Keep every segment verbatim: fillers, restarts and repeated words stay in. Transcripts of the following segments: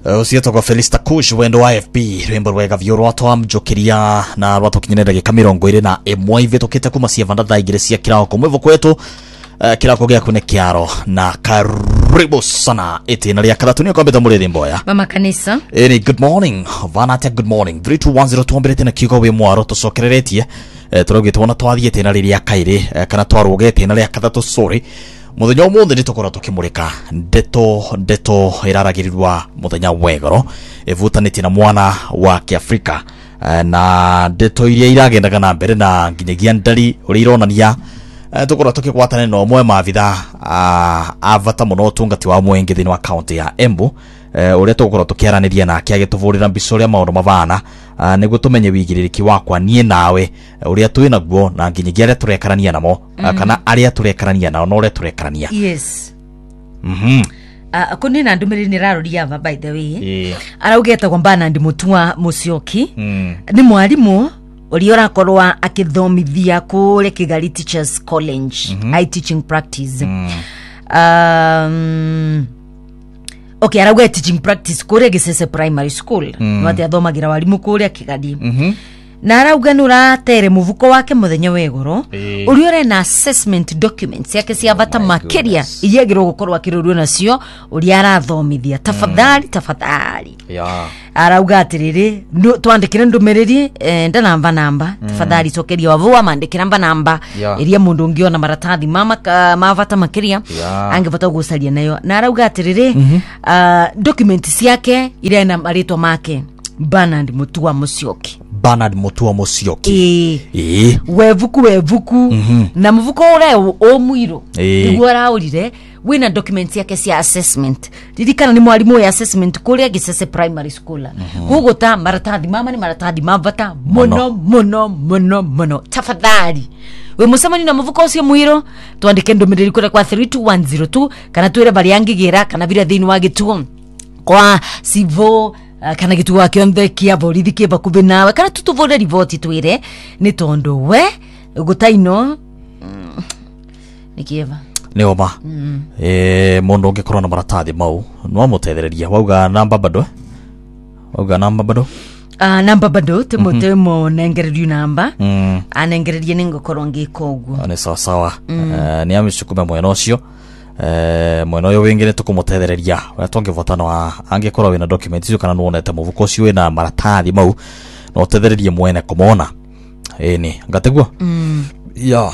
Usiyeto kwa Felista Kush wendo wa F B Rembo rwega vyo rwatwa mjokeria na rwatwa kinyene dagi kamirongo ire na emwa ive tokete kuma siya vanda dha igire siya kirao kumwevo kwetu uh, kirao gea kune kiaro na karibu sana iti na liya karatuni kwa mbeta mure mboya Mama Kanisa Eni good morning Vanatia good morning three two one zero two mbirete na kiuka we mwaro to sokereretie uh, Turoge tuwana tuwadhi iti na liya kaire uh, Kana tuwaroge iti na liya katatu sorry Muthenya umuthi nitukora tukimurika ndeto ndeto iraragirirwa muthenya wegoro ivutanite na mwana wa Kiafrika na ndeto iria iragendaga na mbere na nginyagia ndari uri ironania tukora tukigwatana no mwe mavitha avata muno tungati wa mwenge thini wa county ya Embu uria tukora tukiaraniria na kiagituvurira mbicoria maundu mavana niguo tumenye wigiririki wakwa nie nawe uria twi naguo na nginyagia aria turekarania namo mm. kana aria turekarania nao no uria turekarania yes mhm Uh, kuni na ndumiriri ni rarori ava by the way yeah. Araugeta kwamba na ndi Mutua Musyoki mm. ni mwarimu uri orakorwa akithomithia kule Kigali Teachers College mm-hmm. I teaching practice mm. um okay arauga teaching practice kule Gisese Primary School mm. Nwate athomagira warimu kule Kigali mhm na arauga nuratere muvuko wake muthenya wegoro e. uri ore na assessment documents yake cia bata oh makiria iyagirwo gukorwa kirurwo nacio uri arathomithia tafadhali mm. tafadhali yeah. Arauga atiriri twandikire ndumiriri eh, nda namba namba mm. tafadhali tokeria wavua mandikira namba namba yeah. iria mundu ungiona maratathi mama uh, mavata makiria yeah. angivata gucaria nayo na arauga atiriri mm -hmm. uh, documents yake iria na marito make Bernard Mutua Musyoki Bernard Mutua Musyoki eh eh wevuku wevuku mm -hmm. na muvuko ure o mwiro niguo raurire wina documents yake cia assessment ririkana ni mwarimu ya assessment kule Gisese Primary School mm -hmm. Kugota maratathi mama ni maratathi mavata mono mono mono mono tafadhali we musamani na muvuko ucio mwiro twandike ndumiriri kure kwa three two one zero two kana twire bari yangigira kana vira thini wa gituo kwa sivo kana gitu wake onde kia borithi kiba kubinawe kana tutuvore rivoti twire ni tondo we gutaino mm, nikieva ni oma mm. eh mundu ngikorwa na maratathi mau no mutethereria wauga namba bado wauga namba bado ah uh, namba bado te mote mo nengererio namba mm. anengererie ningokorwa ngikoguo ani sawa sawa mm. uh, ni amishukume mweno ucio eh mweno yo wingine tukumutethereria watonge votano wa angekorwa wina documents icio kana nuonete muvuko ucio wina maratathi mau no tethererie mwene kumona eh ni ngateguo mm. ya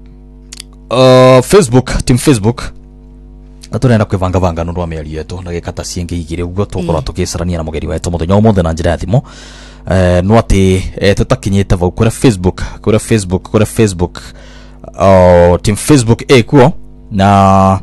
uh, Facebook team Facebook aturenda kwivanga vanga nundu wa miari yetu na gikata cienge igire ugo tukorwa tukicarania na mugeri wetu muthenya umothe na njira ya thimo eh no ati eh, tutakinyite vau kure Facebook kure Facebook kure Facebook uh, team Facebook eh kuo na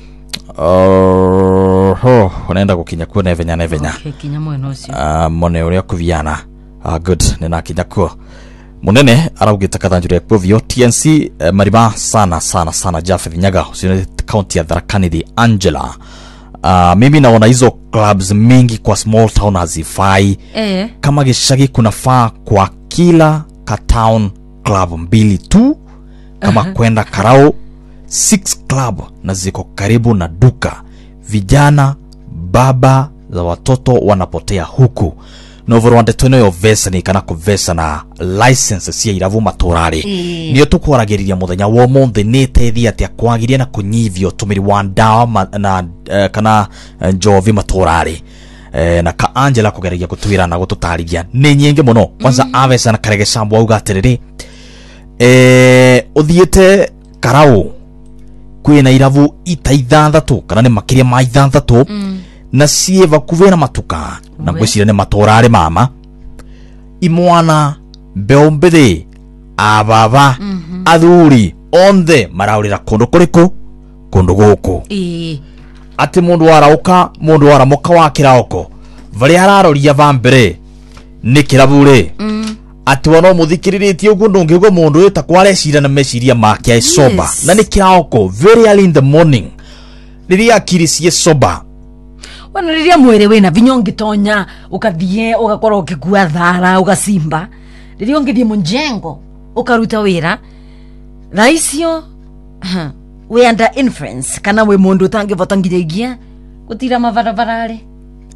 uh ho unaenda kukinya kuo na venya na venya okay kinya mweno ucio uh, mone uria kuviana uh, good nina kinya kuo munene araugita kathanjure kwa vyo T N C uh, mariba sana sana sana Jaffe Nyaga usine county ya Tharaka Nithi Angela uh, mimi naona hizo clubs mingi kwa small town hazifai eh kama gishagi kunafaa kwa kila ka town club mbili tu kama uh -huh. kwenda Karao six club na ziko karibu na duka vijana baba za watoto wanapotea huku novorwande tono yo vesa ni kana kuvesa na license cia iravu maturari mm. niyo tukoragiriria muthenya wo monthe ni tethi atia kwagiria na kunyivio tumiri wa ndawa ma, na uh, kana uh, njovi maturari uh, na ka Angela kugeragia gutwira na gututariria ni nyingi muno kwanza mm. avesa na karege sambo auga atiriri eh uthiete Karao kwina iravu ita ithanthatu kana ni makiria ma ithanthatu mm. na sieva kuvena matuka na ngwicira ni matorare mama imwana beombede ababa mm -hmm. athuri onthe maraurira kundu kuriku kundu guku eh ati mundu arauka mundu aramuka wa kiraoko vari araroria vambere ni kiravure mm. ati wono muthikiriretie ugu ndungigwo mundu eta kwarecira na meciria make aisoba yes. na ni kiraoko very early in the morning riria akiricie soba wana riria mwere wena vinyongi tonya ukathie ugakorwa ukikua thara ugasimba riria ngithie munjengo ukaruta wira raicio we under influence kana we mundu tangivota ngiregia gutira mavaravarare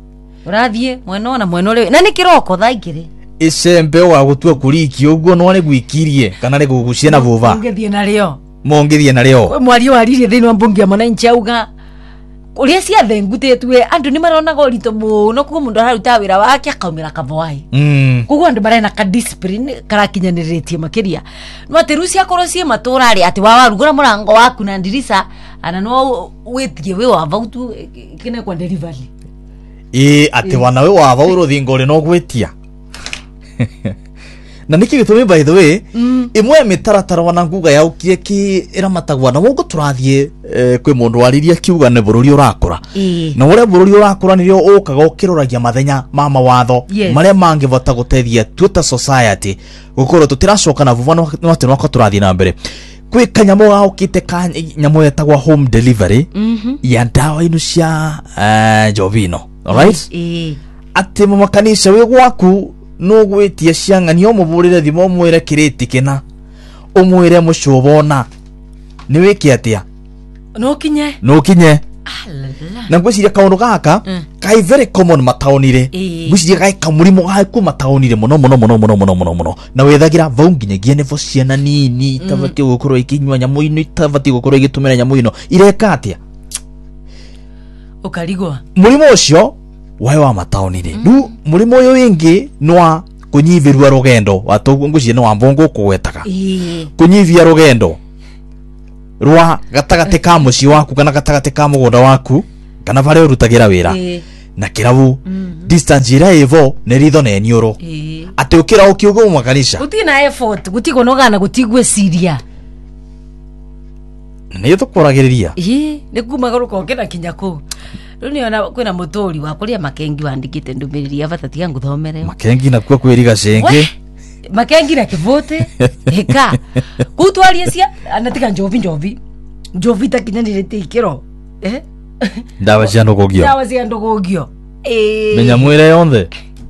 urathie mweno na mweno le na nikiroko thaigire icembe wa gutua kuriki uguo no ne gwikirie kana ne gugucie na vuva ngethie na rio mongithie na rio mwari waririe thini wa mbunge ya mwananchi auga uria ciathe ngutetwe andu ni marona gorito muno kuo mundu araruta wira wake akaumira kavwai mm kugo andu marena ka discipline karakinyaniritie makiria no ati rucia korocie matura ari ati wa warugura murango waku na ndirisa ana no wetie we wa vautu kine kwa delivery e ati wana we wa vauro thingore no gwetia na niki gitumi by the way mm. imwe mitaratara wana nguga ya ukie ki iramatagwa na wogo turathie eh, kwi mundu wariria kiuga ne bururi urakura e. na ure bururi urakura nirio ukaga ukiruragia mathenya mama watho yes. maria mangivota gutethia tuta society gukoro tutiracoka na vuva no ati no turathie na mbere kwi kanyamo ga ukite ka nyamo yetagwa home delivery mm -hmm. ya dawa inu cia uh, Jovino alright e. ati mu makanisa we gwaku no gwetia ciang'ani omuvurire thimo mwire kiriti kina umwire mucubona ni wiki atia no kinye no kinye alala na ngwiciria kaundu gaka mm. kai very common mataonire e. ngwiciria kai kamurimo ga ku mataonire muno muno muno muno muno muno muno na wethagira vau nginyagia nevo ciana nini mm. tabati gukorwo ikinywa nyamu ino tabati gukorwo igitumira nyamu ino ireka atia ukarigwa murimo ucio wae wa mataonire mm. du murimo uyu wingi nwa kunyivirwa rugendo watogu ngucie no ambongo kugwetaga e. kunyivia rugendo rwa gatagate ka muci waku kana gatagate ka mugunda waku kana bare urutagira wira e. na kirabu mm -hmm. distance ira evo ne ritho ne nioro e. ati ukira ukiugo mu makanisa utina effort gutigo nogana gutigwe siria ne tukoragiriria eh ne kumagaruka okena kinyako runi ona kwina mutori wa kuria makengi wandikite ndumiriri abatati yangu thomere makengi na kwa kwiriga cenge makengi na kivote eka kutwaria cia anatika njovi njovi njovi takinyanirite ikiro eh ndawa cia ndogogio ndawa cia ndogogio eh menya mwire yonthe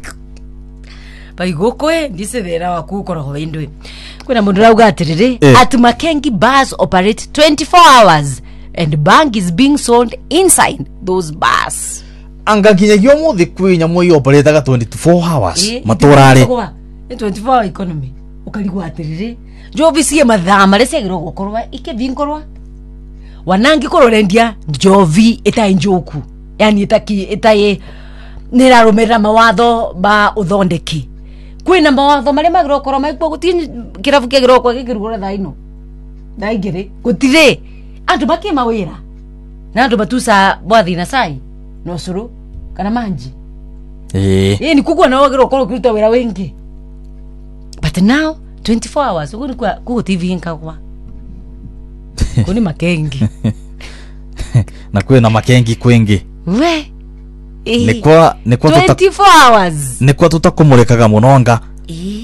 baigokwe ndise thera wa kukora ho indwe kwina mundu rauga atiriri eh. At Makengi bars operate twenty-four hours and bang is being sold inside those bars. Anga kinyagio muthi kwinya mwe operate ga twenty-four hours e, maturare ni twenty-four hour economy ukarigwa atiriri njovi cie mathaa mare segiro gukorwa ikivinkorwa wanangi kororendia njovi etai njoku yani etaki etai nirarumira mawatho ba uthondeki kwina mawatho mare magirokoro maikwo guti kiravu kigirokwa gikirugura thaino ndaigire gutire andu bakima wira na andu batusa bwathi na sai no suru kana manji eh eh ni kugwa na wagirokoro kuruta wira wengi but now twenty-four hours uko kwa ku T V nkagwa kuni Makengi na kwina Makengi kwingi we eh nekwa nekwa twenty-four hours nekwa tutakumurikaga munonga eh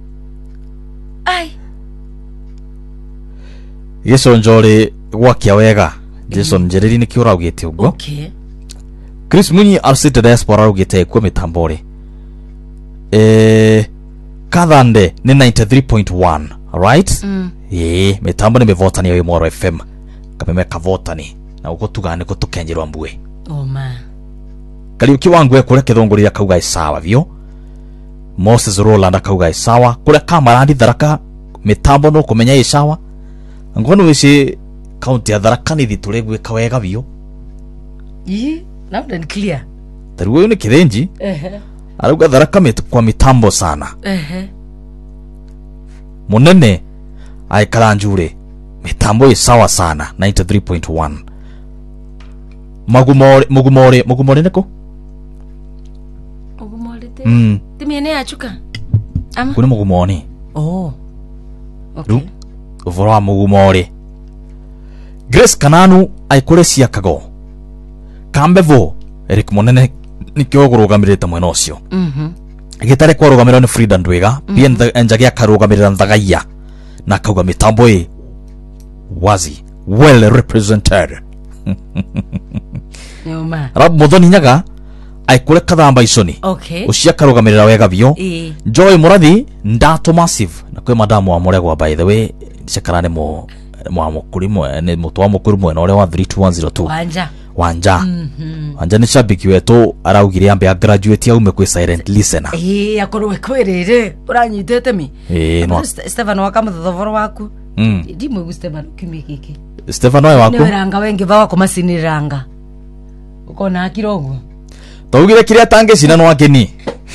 ai Jason Njori gwakia wega Jason Njereri ni kiura ugite ugo okay Chris Munyi arsite diaspora ugite kwa mitambore eh Kathande ni ninety-three point one right mm. eh mitambo ni mevotani ya Moro F M kameme kavotani na uko tugane ko tukenjerwa mbue oh man Kariuki wangu ekure kithongurira kauga isawa vyo Moses Roland akauga isawa kure kamarandi tharaka mitambo no kumenya isawa ngono wici county ya Tharaka ni thituregwe kawega vyo yi loud and clear taruwe ni kirenji ehe arauga Tharaka mit kwa mitambo sana ehe munene aikara njure mitambo isawa sana ninety-three point one magumore mugumore mugumore neko mugumore te mm timiene achuka ama kuni mugumone oh okay uvoro wa mugumore Grace Kananu aikure ciakago Kambevo Eric Munene nikyo gurugamirite mwena ucio mhm gitare kwa rugamiro ni Frida Ndwiga pia njagi akarugamirira Nthagaia na kauga mitambo e wazi well represented Nyuma Rab Muthoni Nyaga aikure Kathamba Iconi okay ucia karugamirira wega vyo e Joy Murathi Ndato Massive na kwe madamu wa Muregwa by the way cikarane mo mwa mukuri mwe ne mutwa mukuri mwe no re wa three two one zero two wanja Wanja. Mhm. Wanja ni shabiki wetu araugire ambe graduate aume kwi silent listener. Eh akorwe kwirire uranyitete mi. Eh no. Stefano wakamuthothoro waku. Mm. Ndimwe gu Stefano kimikiki. Stefano waku. Ni ranga wengi bawa kumasiniranga. Ukona akirogo. Taugire kiria tange cina no akeni.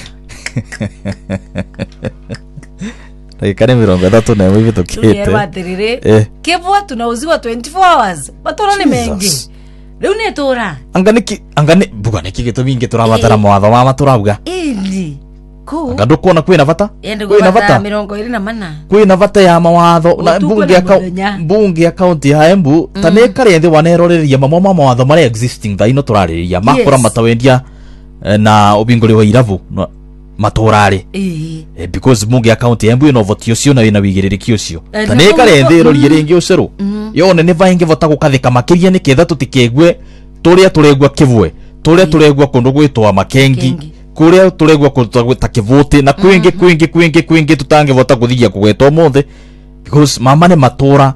Kare mirongo itatu na imwe bitokete. Eh. Kebwa tunauziwa twenty-four hours. Batora ni mengi. Riu ni tura. Anganiki angani buga niki gitumingi turabatara mwatho wa maturauga. Indi. Ku. Angandu kuona kwina bata. Kwina bata mirongo iri na mana. Kwina bata ya mawatho na bunge account bunge account ya Embu tane kare ndi waneroreria mamo mawatho mari existing thaino turariria makora matawendia na ubingori wa iravu maturare eh because mungi account yembu ino votio cio na wina wigiririki ucio tane kare ndi rorie ringi uceru yone ne vainge vota gukathika makiria ni ketha tutikegwe turia turegwa kivwe turia turegwa kundu gwitwa makengi kuria turegwa kutagwita kivuti na kwingi kwingi kwingi kwingi tutange vota kuthia kugwetwa mothe because mama ne matura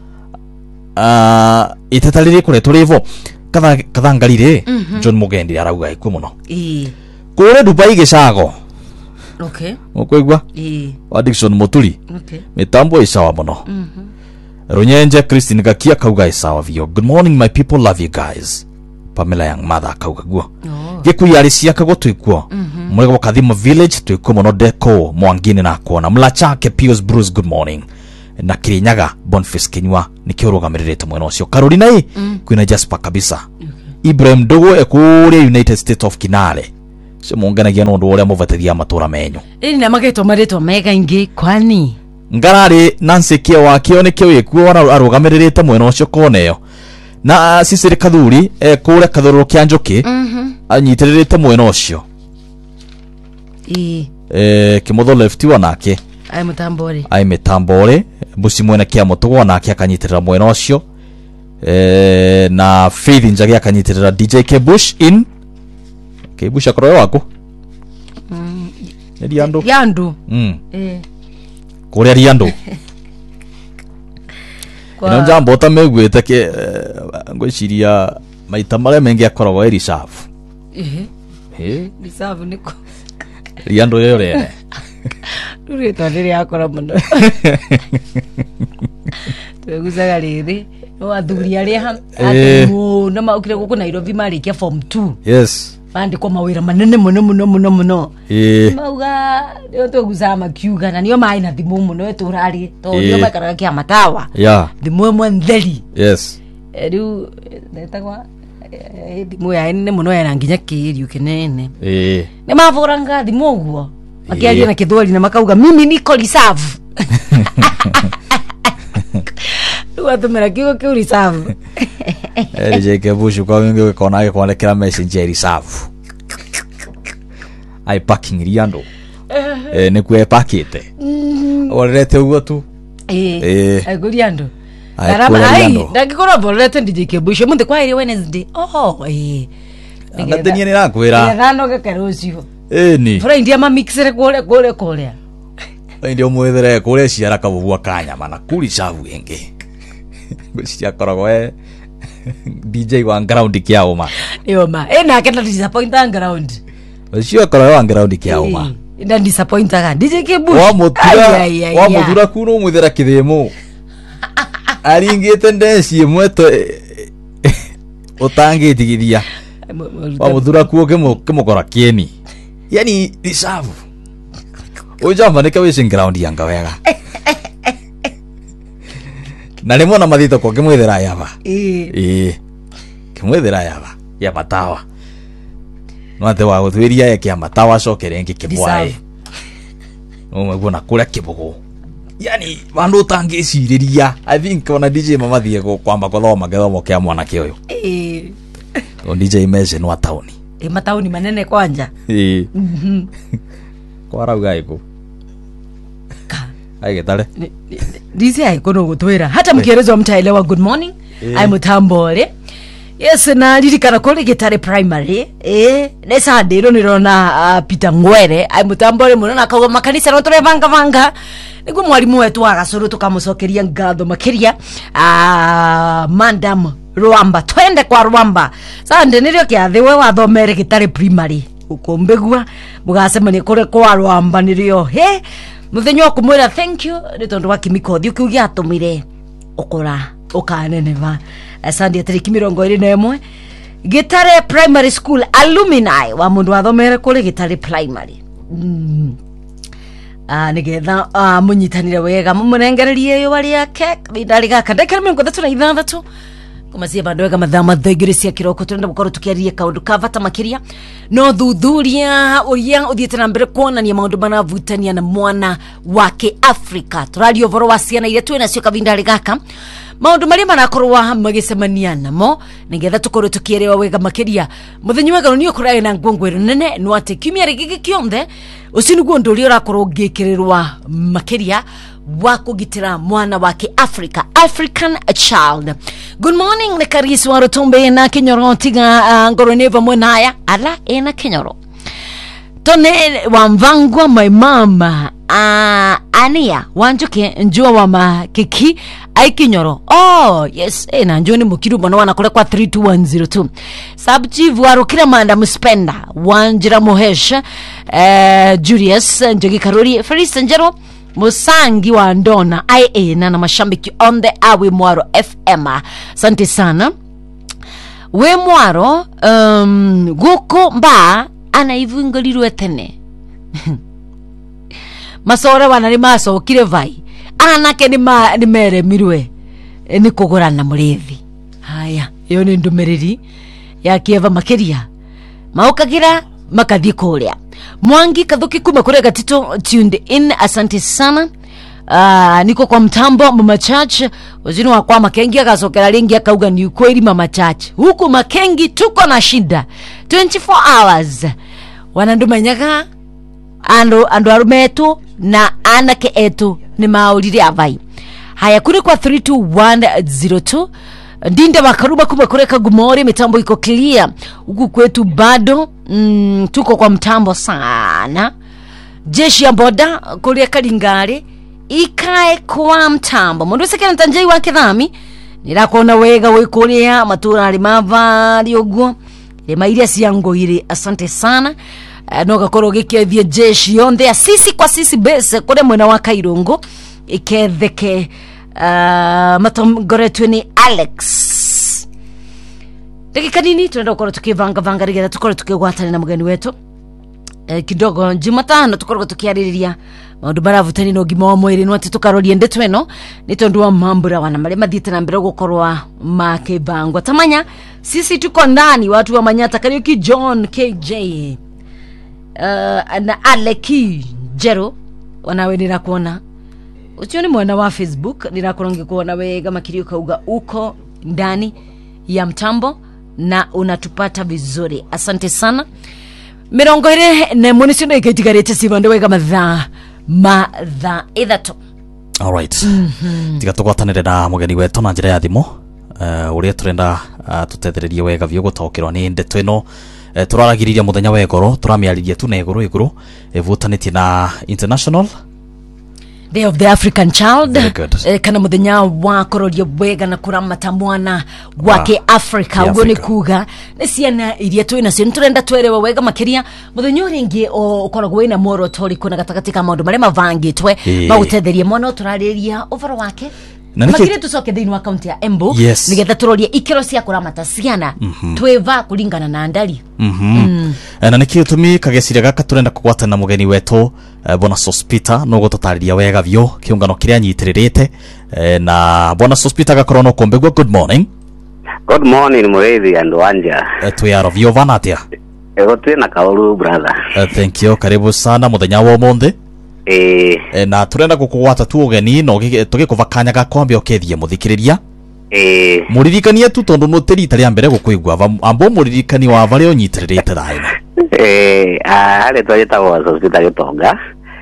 ah itatalire kure turivo katha kathangarire John Mugendi arauga ikwe muno eh kure Dubai gicago. Okay. Ukwigwa? Eh. Addiction Moturi. Okay. Mitambo isawa muno. Mhm. Runyenje Christine Gakia kauga isawa vio. Good morning my people, love you guys. Pamela Young Mother kauga guo. Oh. Gikuyari ciaka go twikwo. Mhm. Murego Kathimo Village twikwo muno Deco Mwangine na kuona. Mlachake Pius Bruce good morning. Na Kirinyaga Boniface Kinywa nikiurugamirite mwena ucio. Carolina i mm. kwina Jasper kabisa. Okay. Ibrahim Dogo ekure United States of Kinale. Se munganagia no ndore muvateria matura menyo. Ini na mageto mareto mega ingi kwani. Ngarari Nancy kia wakio ni kio yekuo arugamirite mwena ucio koneyo. Na Sisiri Kathuri ekure Kathuru kia Njoki. Mhm. Anyitirite mwena ucio. Eh. Eh kimotho lefti wanake. Ai mutambore. Ai mitambore busi mwena kia mutugo wanake akanyitirira mwena ucio. Eh na Faith Njagi akanyitirira D J K Bush in Kebusha koroyo wako. Mm. Riando. Riando. Mm. Eh. Kore Riando. Kwa ino jambo tamegwete ke uh, ngwiciria maita mare mengi akorogo eri safu. Eh. Eh. Ni safu niko. Riando yore. Ruri tondiri akora muno. Tweguzaga riri. No athuri ari ha. Atu na maukire guku Nairobi marikia form two. Yes. Bandi kwa mawira manene muno muno muno muno. Eh. Mauga yo to guzama kiuga na niyo mai na thimu muno we turari to niyo makaraga kia matawa. Yeah. Thimu mwe ntheri. Yes. Riu ndetagwa thimu ya ene muno ya nginya kiriu kinene. Eh. Ni mavuranga thimu uguo. Makiaria na kithwali na makauga mimi niko reserve. Watumira kigo kiu reserve. Eh je ke bushu kwa wingi kwa nae kwa lekera messenger reserve. Ai parking Riando. Eh ne kwe pakete. Orete ugo tu. Eh. Ai Riando. Garama ai ndakikora borete D J K Bushu munte kwa iri Wednesday. Oh eh. Ngatenia ni nakwira. Ngano gakarucio. Eh ni. Friend ya mamixere kule kule kule. Ndio mwethere kule ciara kabugwa kanya mana kuri savu enge. Gũcia korogo we D J wa ground kia uma. Yo ma, eh na kenda disappoint on ground. Gũcia korogo wa ground kia uma. Nda disappoint ga D J K Bush. Wa mutura, wa mutura kuno mwethera kithemo. Aringite ndeci mweto utangitigithia. Wa mutura kuo kemo kemokora kieni. Yani reserve. Ujamba nikawe ground yanga wega. Na rimwe na mathito kwa kimwethera yaba. Eh. Eh. Kimwethera yaba. Ya matawa. No ate wa guthwiria ya kia matawa cokere ngi kibwae. No mwegona kuria kibugu. Yani bandu tangiciriria. I think ona D J mamathie go kwamba kuthoma githomo kia mwana kioyo. Eh. O D J meze no tauni. Eh matauni manene kwanja. Eh. Mhm. Kwa rauga iko. Ai getale. Dizi ai kono gutwira hata mkielezo mtaelewa good morning. Ai mutambore. Yes na lirikana kole gitare primary. Eh nesa ndiro nirona uh, Peter Ngwere ai mutambore muno na kawo makanisa no tore vanga vanga. Niguo mwalimu wetu agacuru tukamucokeria ngatho makiria. Ah uh, Madam Rwamba twende kwa Rwamba sande nirio kiathiwe wathomere gitari primary ukumbigwa mugasemania kure kwa Rwamba nirio he muthenyo kumwira thank you ni tondu wa kimiko thiu kiu giatumire ukura ukaneneva asante atariki mirongo iri na imwe Gitare Primary School alumni wa mundu wathomere kuri Gitare Primary mm. Ah nigetha ah, munyitanire wega mumunengererie yo bari yake bidari gaka ndekere mirongo ithatu na ithathatu kumasia bandu wega mathama thegire cia kiroko turenda gukoro tukiarie kaundu kavata makiria no thuthuria uria uthiete na mbere kuonania maundu manavutania na mwana wake Africa turario voro wa ciana ile twina cio kavindari gaka maundu maria marakorwa magicemania namo nigetha tukoro tukierewa wega makiria muthenyi wega ni ukuraye na ngongwero nene no ate kimia rigigi kionthe ucini guo nduri urakorwo ngikirirwa makiria wa kugitira mwana wake Africa African child. Good morning ne karisi wa Rotombe na Kinyoro tiga uh, ngoro neva mwenaya ala ena Kinyoro tone wa mvangwa my mama uh, Ania wanjuke njua wa makiki ai Kinyoro oh yes eh na njoni mukiru mwana wana kule kwa three two one zero two sub chief wa Rukira Manda Muspenda Wanjira Mohesh uh, Julius Njogi Karuri Ferris Njero Musangi wa Ndona I A na na mashambiki on the awe Mwaro F M. Asante sana we Mwaro um, guko mba anaivungaliru etene masore wana ni maso kire vai anake ni ma ni mere mirwe e, ni kugurana murethi haya iyo ni ndumereri ya kieva makiria maukagira makathi kuria Mwangi Kathuki kuma kure gatito tuned in asante sana uh, niko kwa mtambo Mama Church uzini wa kwa Makengi akasokera lingi akauga ni ukweli Mama Church huku Makengi tuko na shida twenty-four hours wanandumanyaga ando ando arumetu na anake etu ni maulire avai haya kuri kwa three two one zero two Ndinda Makaruba kuma kureka Gumori mitambo iko clear huku kwetu bado mm, tuko kwa mtambo sana jeshi ya boda kulia Kalingari ikae kwa mtambo mundu sekena tanjei wake thami nirakona wega wikuria matura alimava lioguo le mairia siango ile asante sana uh, no gakoro gikethie jeshi yonde sisi kwa sisi base kule mwena wa Kairungu iketheke uh, matongoretwe ni Alex dakika nini tunaenda ukoro tukivanga vanga rigera tukoro tukigwatana na mugeni wetu e, kidogo Jumatano tukoro tukiaririria maundu baravutani no gima wa mwiri no ati tukarorie ndeto eno nitondu wa mambura wana mali mathiite na mbere gukorwa makibangwa tamanya sisi tuko ndani watu wa Manyata Kariuki John K J uh, na Aleki Jero wanawe nirakuona uchioni mwana wa Facebook nirakuronge kuona wega makirio kauga uko ndani ya mtambo na unatupata vizuri asante sana mirongo ire ne munisino iketigarete sibande wega matha matha ithato all right mm -hmm. tiga tugwatanire na mugeni wetu na njira ya thimo uh, uria turenda uh, tutethererie wega vyo gutokirwa ni ndeto ino uh, turaragiriria muthenya wa egoro turamiaririe tu na egoro iguru evutaniti na international Day of the African Child eh, kana muthenya wa kororia wega na kuramata mwana wake ah, Africa ugo ni kuga ni ciana iria twina cio turenda twerewe wega makiria muthenya ringi ukoragwo ina moro tori kuna gatagati ka maundu mare mavangitwe bagutetherie mwana turariria over wake makire tucoke thini wa county ya Embu yes. nigetha turorie ikiro cia kuramata ciana mm -hmm. tweva kulingana na ndari mm -hmm. mm. na nikio tumi kageciria gaka turenda kugwata na mugeni wetu uh, Bona Sospita no gututariria wega vyo kiungano kiria nyitiririte uh, na Bona Sospita gakorwo no kumbegwa good morning good morning Mureithi and Wanja uh, tuyaro vyo vanatia ego twina kauru brother uh, thank you karibu sana muthenya wa monde eh e, na turenda gukugwata tu ugeni no tugikuvakanya gakwambe okethie muthikiriria eh muririkania tu tondu nutirita ria mbere gukwigwa ambo muririkani wa vale onyitirite thaina eh ale twajeta wa hospital Gitonga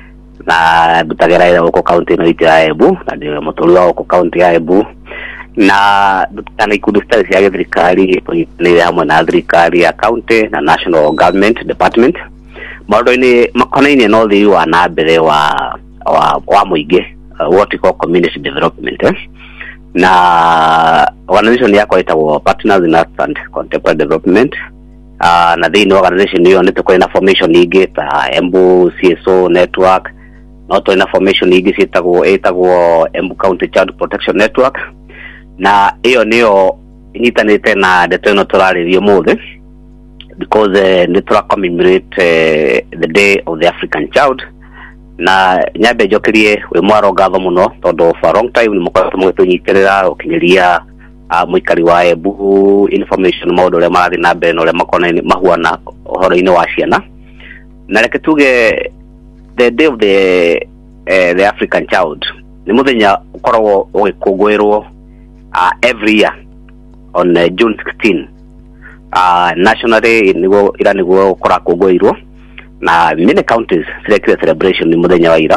na dutagera ira uko county no ita Embu na ndio mutulu wa uko county ya Embu na dutana ikudu stari ya thirikari ni hamwe na thirikari ya county na national government department Mado ini makonaini no the wa na mbere wa wa wa muige uh, what we call community development eh? na organization yako itakuwa Partners in Arts and Contemporary Development. Uh, na thini organization hiyo ndio kwa information nyingi ta Embu C S O network, not information nyingi sitakuwa itakuwa Embu County Child Protection Network, na hiyo niyo inyitanite na deteno turari yomothe because uh, nitra commemorate uh, the day of the African child. Na nyabe jokirie we mwaro gatho muno todo for a long time ni mukoto mwetunyitirira ukinyiria uh, mwikari wa Embu information maudo le marathi na beno le makona mahuana horo-ini wa ciana. Na reke tuge the day of the uh, the African child ni muthenya ukoragwo ugikungwirwo uh, every year on uh, June sixteenth. Uh, nationally nigo ira nigo ukora kungwirwo na many counties select celebration ni muthenya wa ira,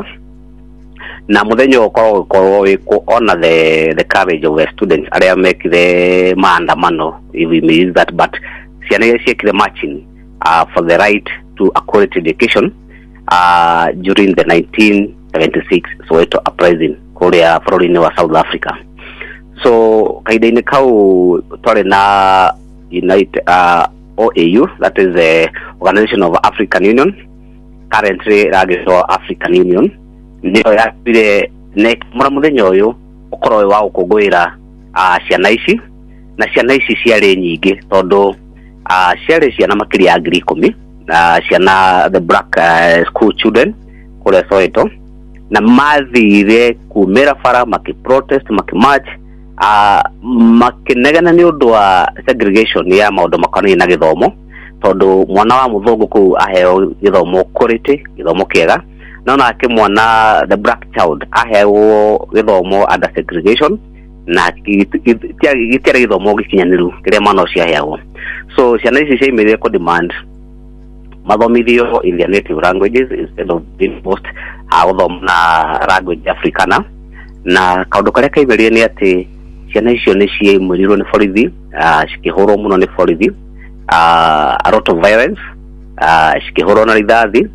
na muthenya ukoragwo ko honor the the courage of the students aria mekire maandamano, if we may use that, but ciana ciekire marching uh, for the right to a quality education uh, during the nineteen seventy-six Soweto uprising kuria bũrũri-inĩ wa South Africa. So kaida-inĩ kau twari na United uh, O A U, that is the Organization of African Union, currently ragĩtwo African Union, nĩyo yapire ne mura muthenya uyu ukorwo wa gũkũngũĩra uh, ciana ici, na ciana ici ciarĩ nyingĩ tondu uh, ciarĩ ciana makĩria ya ngiri ikũmi na uh, ciana the black uh, school children kũrĩa Soweto, na mathire kumĩra bara makiprotest makimarch uh, makinegana ni undu wa segregation ya maundu makonainie na githomo, tondu mwana wa muthungu ku aheo githomo quality githomo kiega, na nake mwana the black child aheo githomo under segregation na gitiara githomo gikinyaniru kiria mwana ucio aheo. So ciana ici ciaimire ku demand mathomithio in their native languages instead of being forced a guthoma na language Africana, na kaundu karia kaiberie ni ati ciana icio ni ciaimurirwo ni borithi, uh, cikihurwo muno ni borithi, uh, a lot of violence, uh, cikihurwo na rithathi,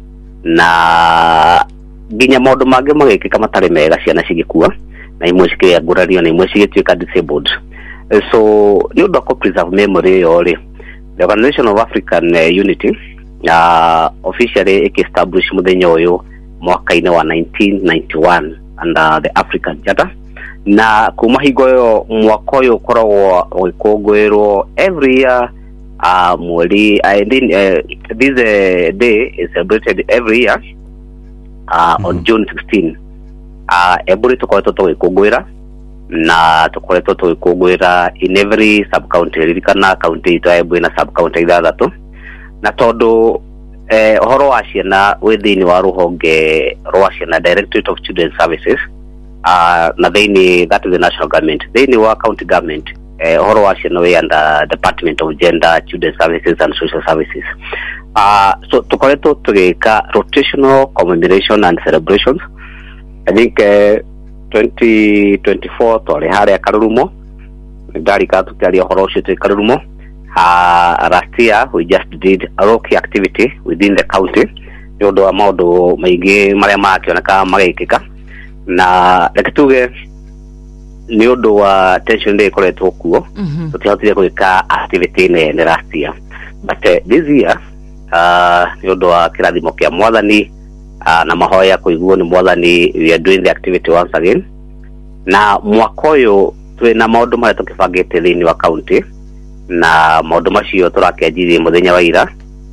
na nginya maundu mangi magikika matari mega, ciana cigikua na imwe cikigurario na imwe cigituika disabled. So ni undu wa preserve memory yo ri the Organization of African uh, Unity uh, officially establish muthenya uyu mwaka-ini wa nineteen ninety-one under the African Charter, na kuma higo yo mwaka uyu ukoragwo ugikungwirwo every year uh, mweri uh, uh, this uh, day is celebrated every year uh, mm-hmm. on June sixteenth. uh, Embu tukoretwo tugikungwira na tukoretwo tugikungwira in every sub county, ririkana county ito Embu ina sub county ithathatu, na tondu eh horo wa ciana withini wa ruhonge rwa ciana Directorate of Children Services uh, na thini that is the national government, thini wa county government eh horo wa ciana we under Department of Gender, Children Services and Social Services. Uh, so tukoretwo tugika rotational commemoration and celebrations. I think uh, twenty twenty-four tore haria Karurumo ndari ka tukiaria horo ucio twi Karurumo. Uh, last year we just did a rocky activity within the county yodo wa maundu maingi maria makioneka magikika, na rekituge ni undu wa tension day koretwo kuo tutihotire gwika activity ne ne last year, but uh, this year uh, ni undu wa kirathimo kia mwathani uh, na mahoya kuiguo ni mwathani, we are doing the activity once again, na mwaka uyu twina maundu maria tukibangite thini wa county, na maundu macio turakenjirie muthenya wa ira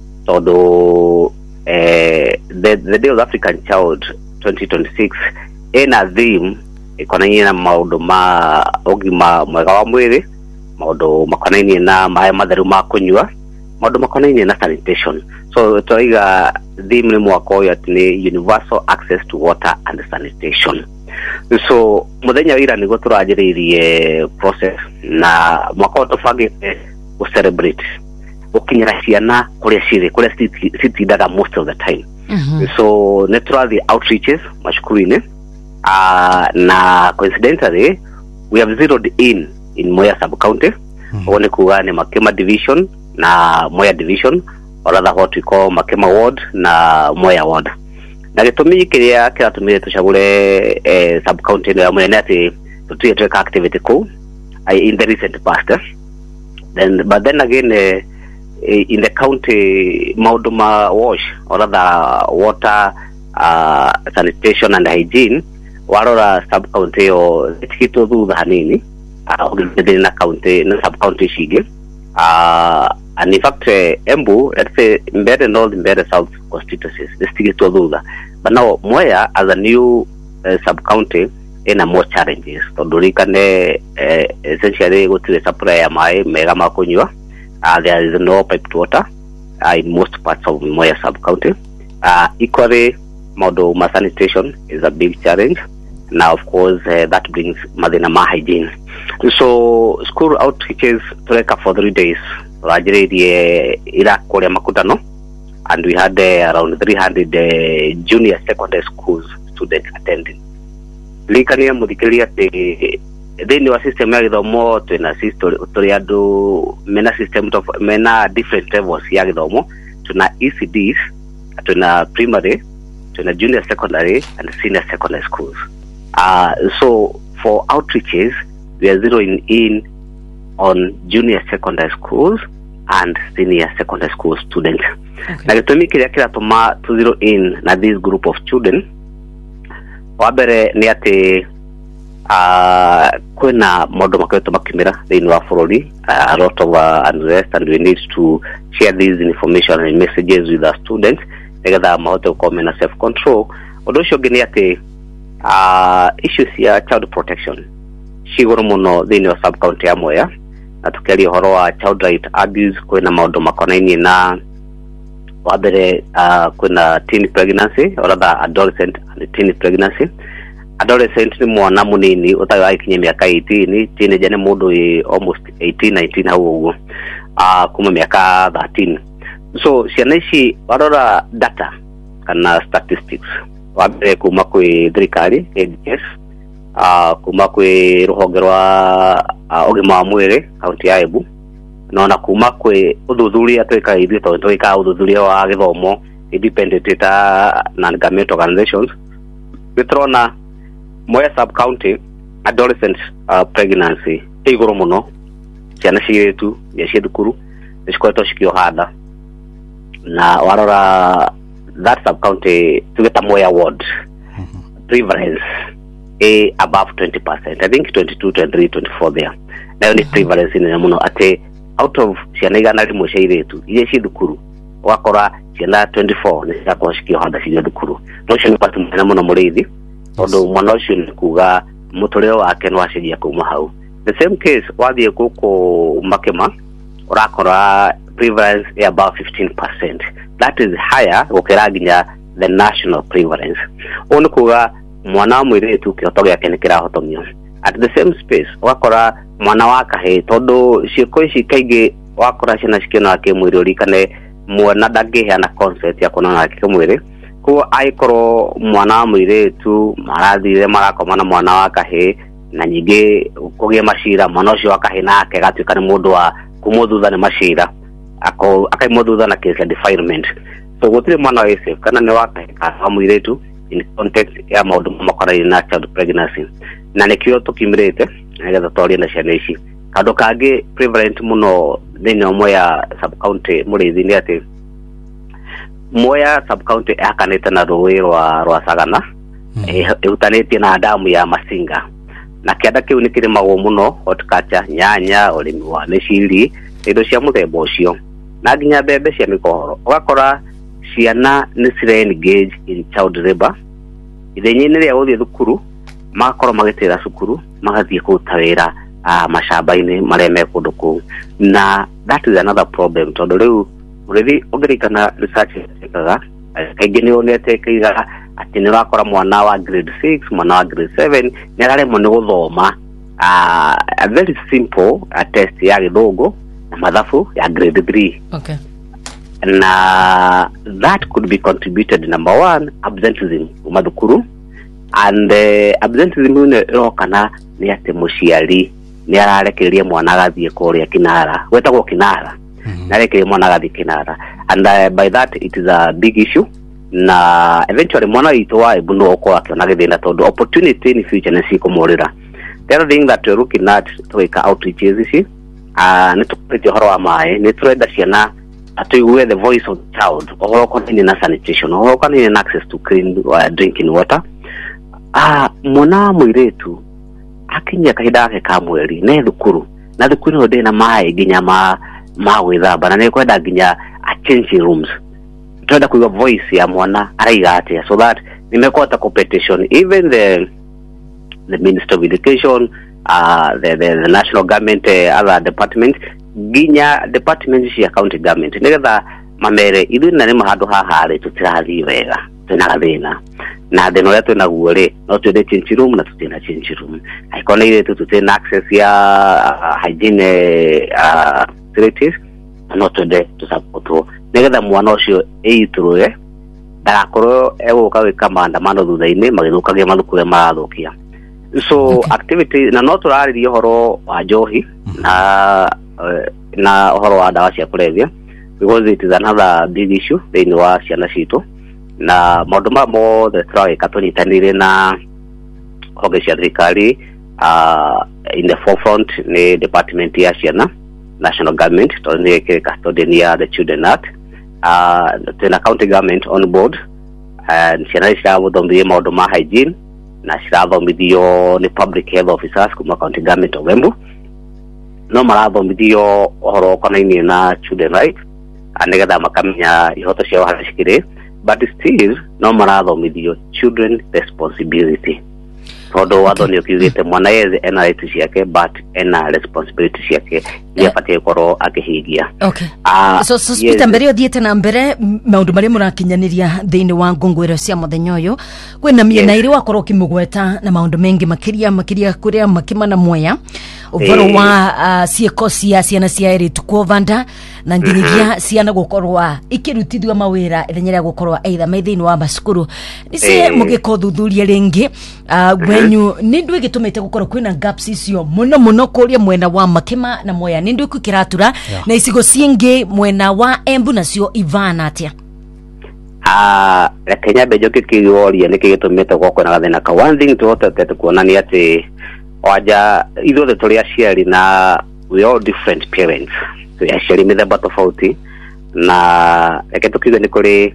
tondu eh the, the day of the African child twenty twenty-six ina theme ikonainie na maundu ma ugima mwega wa mwiri, maundu makonainie na maĩ matheru ma kunyua, maundu makonainie na sanitation. So toiga theme ni mwaka uyu ati ni universal access to water and sanitation. So muthenya wa ira nigo turanjiririe process na mwaka uyu tubangite go celebrate ukinyira ciana kuria ciri kuria citindaga most of the time. Mm-hmm. So naturally outreaches mashukuru-ini uh, na coincidentally we have zeroed in in Mwea sub county. Mm-hmm. One kuwa ni Makema division na Mwea division, or rather what we call Makema ward na Mwea ward. Na gitumi kiria kiratumire tucagure eh, sub county ya Mwea ni ati to take activity ko in the recent past. Then, but then again, uh, in the county, Mauduma wash or rather water, uh, sanitation and hygiene, warora sub county or hito do the hanini, uh, within a county, no sub county shige. Uh, and in fact, uh, Embu, let's say, embedded north, embedded south constituencies, the stick to do that. But now, Moya, as a new uh, sub county, in a more challenges. So, Durikane essentially go to the supply of my mega makunywa. Uh, there is no piped water uh, in most parts of Moya sub county. Uh, equally, Modo sanitation is a big challenge. Now, of course, uh, that brings Madinama hygiene. So, school outreaches to for three days. Rajiri the Iraq Korea Makutano, and we had uh, around three hundred uh, junior secondary schools students attending. Likania mudikelia te then your system ya githomo to na system to yadu mena system of mena different levels ya githomo to na E C Ds to na primary to na junior secondary and senior secondary schools. Uh so for outreaches we are zeroing in on junior secondary schools and senior secondary school students. Na gitumikira kila tuma to zero in na this group of children. Wabere ni ati uh, kuna modo maketo makimira in wa foroli uh, a lot of uh, unrest, and we need to share these information and messages with our students together mahote ukome na self control. Odosho gini ati uh, issues ya child protection shigoro muno thini wa sub county ya Moya na tukeli horo wa child right abuse kuna modo makonaini na wabere uh, kuna teen pregnancy or rather adolescent and teen pregnancy. Adolescent ni mwana munini utayo aikinye miaka eighteen, teenager ni mudo almost eighteen nineteen hau uh, kuma miaka thirteen. So sianaishi warora data kana statistics wabere kuma kwe thirikari N H S uh, kuma kwe ruhonge rwa uh, ugima wa mwiri kaunti ya Embu nona kuma kwe uthuthuria tweka ithu to tweka uthuthuria wa githomo independent ta non government organizations bitrona Moya sub county adolescent uh, pregnancy igoro muno ciana ciretu ya ciedukuru nicikoretwo cikiohanda na warora that sub county tugeta Moya ward prevalence a above twenty percent. I think twenty-two, twenty-three, twenty-four there. Now ni prevalence ni muno ate out of ciana igana rimwe cia iretu iria ci thukuru wakora ciana twenty-four ni ciakwa cikiohanda cia thukuru no cio ni patumana muno murithi tondu mwana ucio ni kuga mutureo wake no acenjia kuma hau. The same case wathie guku Makema urakora prevalence is above fifteen percent. That is higher gukira ginya the national prevalence. Onu kuga mwana mwiretu kioto yake ni kirahotomio. At the same space wakora mwana wakahe tondu ciiko ici kaige wakora cina cikino ake mwiri urikane mwana ndagihe na concept ya kona ake mwiri ko aikoro mwana mwiretu marathire marakoma na mwana wakahe na nyige kugie mashira mwana ucio wakahe nake gatuika ni mundu wa kumuthutha ni mashira ako akaimudutha na case defilement. So gutire mwana wa safe kana ni wakahe kana mwiretu in context ya maundu makora na child pregnancy na nikio tukimirete ngetha twarie na ciana ici kando kangi prevalent muno thini wa Moya sub county murithi ni ati Moya sub county akanite na rũĩ rwa rwa Sagana ihutanitie na damu ya Masinga na kianda kiu ni kirimagwo muno horticulture nyanya urimi wa miciri indo cia muthemba ucio na nginya mbembe cia mikohoro ugakora ciana ni cire engage in child labor ithenyi-inĩ rĩa gũthiĩ thukuru makorwo magĩtĩra cukuru magathiĩ kũruta wĩra uh, mashamba-inĩ marĩa me kũndũ kũu na that is another problem tondũ rĩu mũrĩthi ũngĩrikana research ĩkaga kaingĩ nĩ onete kaiga atĩ nĩ ũrakora mwana wa grade six mwana wa grade seven nĩ araremwo nĩ gũthoma uh, a very simple uh, test ya gĩthũngũ na mathabu ya grade three. Okay. Na that could be contributed number one absenteeism umadhukuru and uh, absenteeism ni rokana ni ate muciari ni ararekereria mwana gathie kuria kinara wetagwo kinara mm -hmm. na rekereria mwana gathie kinara and uh, by that it is a big issue na eventually mwana itu wa Embu no okwa akiona githina tondu opportunity in future ni cikumurira The other thing that we're looking at to make outreaches is uh need to put your mai need to read that yana to wear the voice of the child or contain sanitation or contain access to clean uh, drinking water. Ah mona mwiretu akinya kahida ke kamweri ne thukuru na thukuru ode na mai ginya ma ma witha bana ne kwenda ginya a changing rooms twenda kuiga voice ya mwana araiga atia so that nimekota competition even the the Minister of Education uh the the, the national government uh, other departments ginya departments ya county government nigetha mamere idu na ne mahado haha ri tutirathi wega tena gathina na thino ya twena guore no twende change room na tutena change room aikona ile tutena access ya uh, hygiene uh, facilities no twende to support nigetha mwana ucio eitruye ndakoro eguka wika maandamano thutha-ini magithukagia mathukuru marathukia so okay. Activity na no turaririe horo wa njohi na uh, na horo wa dawa cia kulevya because it is another big issue thini wa ciana citu na maundu mamo the try katonyitanire na honge cia thirikari uh, in the forefront ni department ya ciana national government to ni ke custodian the children act uh the county government on board and ciana cia muthomithie maundu ma hygiene na cirathomithio ni public health officers kuma county government of Embu no marathomithio ohoro konainie na children right anigetha makamenya ihoto ciao haria cikire but still no marathomithio children responsibility todo wado ni ukigite mwana yeze ena rights ciake but ena responsibility ciake ya patie koro akihigia okay uh, so so speed yes. Mbere odhiete na mbere maundu mari murakinyaniria thini wa ngongwero cia muthenya uyu kwina miena yes. Iri wakoro kimugweta na maundu mengi makiria makiria kuria makimana moya uvaro hey. Wa uh, cieko cia ciana cia iri tukovanda na ngirigia mm -hmm. Ciana gukorwa ikirutithwa mawira ithenya gukorwa either maithini wa basukuru nisi hey. Mugiko thuthuria ringi uh, wenyu ni ndu gitumite gukorwa kwina gaps icio muno muno kuria mwena wa makima na moya ni ndu kukiratura yeah. Na isigo ciingi mwena wa Embu nacio ivana atia ah uh, Kenya bejo kikigoria ni kigitumite goko na gathina ka one thing to hote kuona ni ati waja itho the tuli aciari na we all different parents so aciari mithemba tofauti na reke tukiuge ni kuri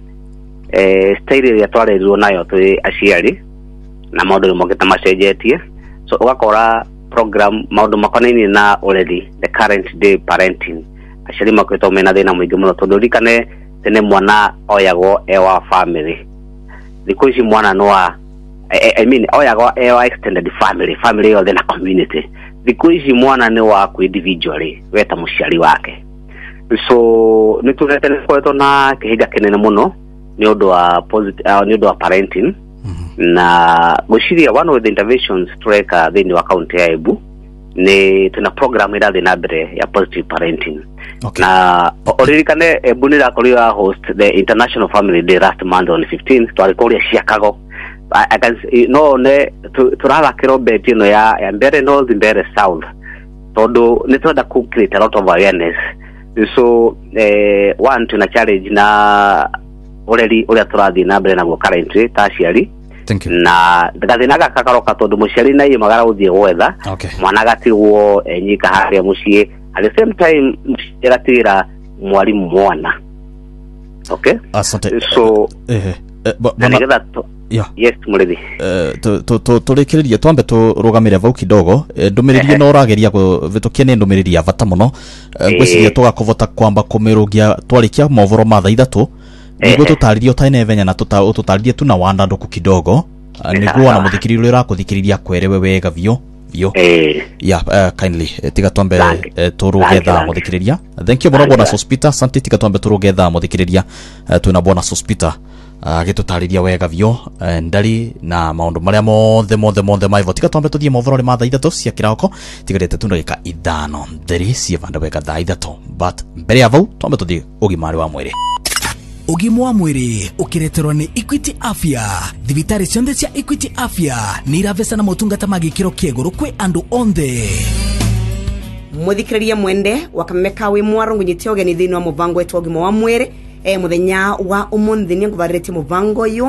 eh style ya twarerirwo nayo tuli aciari na maundu mogeta macenjetie so ugakora program maundu makonainie na already the current day parenting aciari makwita mena thina mwingi muno tondu rikane tene mwana oyagwo ewa family thikũ ici mwana no wa I, I mean oyagwo ewa extended family family yo the community thikũ ici mwana ni wa ku individually weta muciari wake so ni turete ni kweto na kihiga kinene muno ni undu wa positive uh, ni undu wa parenting mm-hmm. Na gushiria one of the interventions tureka thini wa county ya Embu ni tuna program ira thina mbere ya positive parenting okay. Na oririkane Embu ni rakoria host the International Family Day last month on fifteenth twarikoria Chicago I can no ne turara kirobeti no ya ya mbere north mbere south todo ni toda ku create a lot of awareness so eh one tuna challenge na already ule turathi na mbere na go currently taciari na gathinaga kakaroka tondu muciari na imagara uthie gwetha okay. Mwana gatigwo enyika haria mucie at the same time muciratira mwalimu mwana okay asante so eh eh bana yeah yes murethi eh to to turikiriria twambe turugamire vau kidogo ndumiriri no rageria guvitukia ni ndumiriri ya vata muno ngwiciria tugakovota kwamba kumirugia twarikia movoro matha ithatu niguo tutaririo taine venya na tutaririe tu na wanda ndoku kidogo niguo na muthikiririo ira kuthikiriria kwerewe wega vio vio yeah kindly tiga twambe turugetha muthikiriria thank you muno bona Sospita santi tiga twambe turugetha muthikiriria tuna bona Sospita agitutariria wega vio ndari na maundu maria mothe mothe mothe maivo tiga twambe tuthie movoro ri matha ithatu cia kirako tigarete tu ndagika ithano theri cia vanda wega tha ithatu but mbere ya vau twambe tuthie ugimari wa mwiri Ugima wa mwiri ukireterwa ni Equity Afya. Thibitari cionthe cia Equity Afya ni iravesa na motungata magikiro kieguru kwi andu onthe. Muthikiriria mwende wakameka wi mwarongo nyitioge ni thini wa muvango wetu ugima wa mwiri e muthenya wa umuthi ni nguvarete muvango yu